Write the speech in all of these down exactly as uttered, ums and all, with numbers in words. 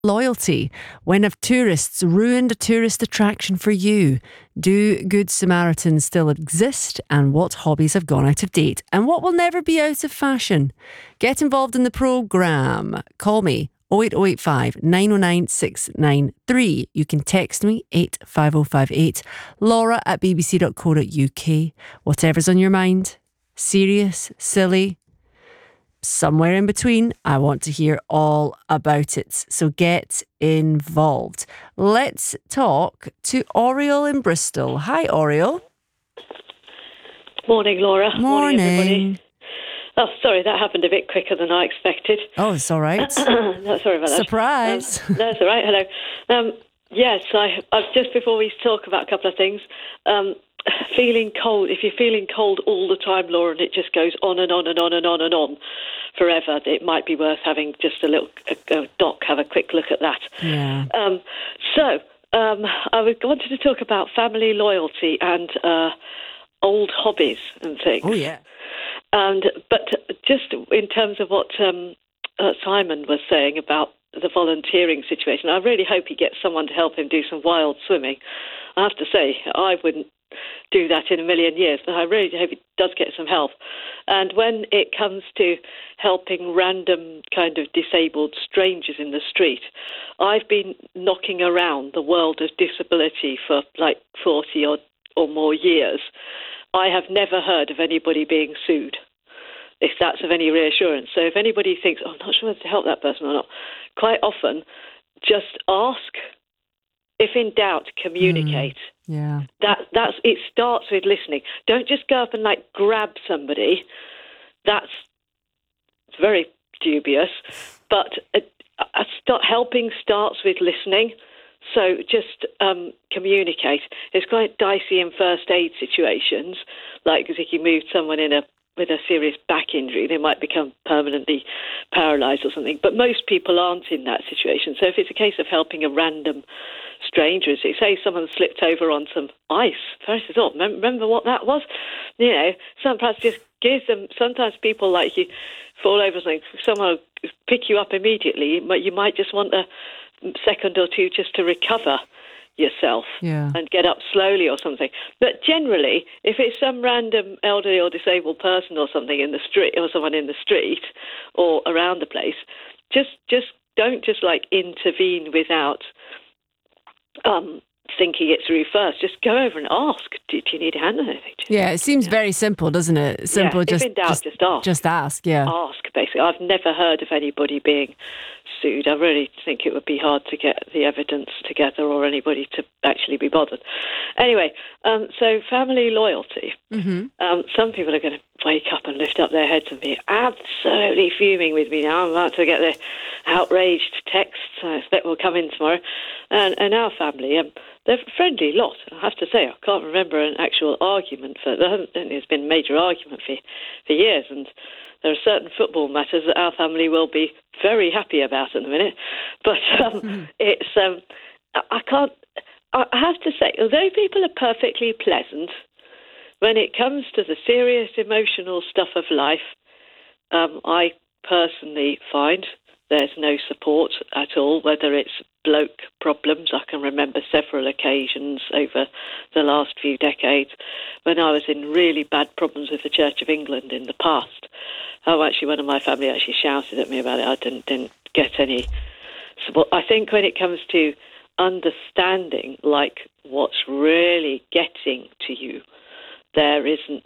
Loyalty. When have tourists ruined a tourist attraction for you? Do Good Samaritans still exist? And what hobbies have gone out of date? And what will never be out of fashion? Get involved in the programme. Call me oh eight oh eight five, nine oh nine, six nine three. You can text me eight five oh five eight. Laura at b b c dot co dot u k. Whatever's on your mind. Serious, silly, somewhere in between. I want to hear all about it. So get involved. Let's talk to Oriel in Bristol. Hi, Oriel. Morning, Laura. Morning. Morning, everybody. Oh, sorry, that happened a bit quicker than I expected. Oh, it's all right. No, sorry about that. Surprise. Um, that's all right. Hello. Um, yes, I, I've just before we talk about a couple of things, um, feeling cold. If you're feeling cold all the time, Laura, and it just goes on and on and on and on and on forever, it might be worth having just a little a, a doc have a quick look at that. Yeah. Um, so um, I wanted to talk about family loyalty and uh, old hobbies and things. Oh, yeah. And but just in terms of what um, uh, Simon was saying about the volunteering situation, I really hope he gets someone to help him do some wild swimming. I have to say, I wouldn't do that in a million years, but I really hope he does get some help. And when it comes to helping random kind of disabled strangers in the street, I've been knocking around the world of disability for like forty or, or more years. I have never heard of anybody being sued, if that's of any reassurance. So if anybody thinks, oh, I'm not sure whether to help that person or not, quite often just ask. If in doubt, communicate. Mm, yeah. That that's it starts with listening. Don't just go up and like grab somebody. That's very dubious. But uh, uh, start helping starts with listening. So just um, communicate. It's quite dicey in first aid situations, like as if you moved someone in a with a serious back injury, they might become permanently paralysed or something. But most people aren't in that situation. So if it's a case of helping a random stranger, so say someone slipped over on some ice, first of all, remember what that was? You know, some perhaps just give them, sometimes people like you fall over something, someone will pick you up immediately, but you might just want a second or two just to recover yourself yeah. and get up slowly or something. But generally, if it's some random elderly or disabled person or something in the street, or someone in the street or around the place, just just don't just like intervene without um, thinking it through first. Just go over and ask, do, do you need a hand on anything? Yeah, it seems yeah. very simple, doesn't it? Simple, yeah, just, if in doubt, just, just ask. Just ask, yeah. Ask, basically. I've never heard of anybody being sued. I really think it would be hard to get the evidence together or anybody to actually be bothered. Anyway, um, so family loyalty. Mm-hmm. Um, some people are going to wake up and lift up their heads and be absolutely fuming with me now. I'm about to get the outraged texts. I expect will come in tomorrow. And, and our family, um, they're a friendly lot. I have to say, I can't remember an actual argument for them. There's been a major argument for, for years, and there are certain football matters that our family will be very happy about at the minute. But um, mm-hmm. it's, um, I can't, I have to say, although people are perfectly pleasant, when it comes to the serious emotional stuff of life, um, I personally find there's no support at all, whether it's bloke problems. I can remember several occasions over the last few decades when I was in really bad problems with the Church of England in the past. Oh, actually, one of my family actually shouted at me about it. I didn't, didn't get any support. I think when it comes to understanding, like, what's really getting to you, there isn't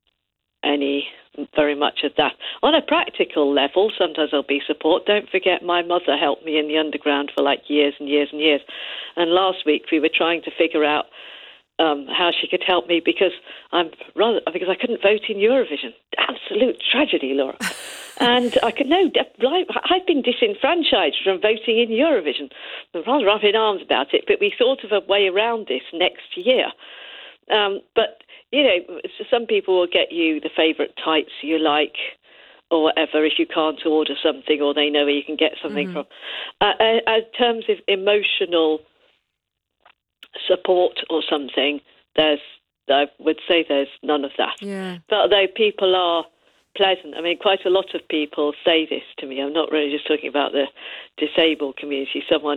any very much of that. On a practical level, sometimes there'll be support. Don't forget, my mother helped me in the underground for like years and years and years. And last week we were trying to figure out um, how she could help me because I'm rather because I couldn't vote in Eurovision. Absolute tragedy, Laura. And I could no, I've been disenfranchised from voting in Eurovision. I'm rather up in arms about it, but we thought of a way around this next year. Um, but you know, some people will get you the favourite tights you like or whatever if you can't order something or they know where you can get something mm-hmm. from. Uh, uh, in terms of emotional support or something, there's I would say there's none of that. Yeah. But although people are pleasant. I mean, quite a lot of people say this to me. I'm not really just talking about the disabled community. Someone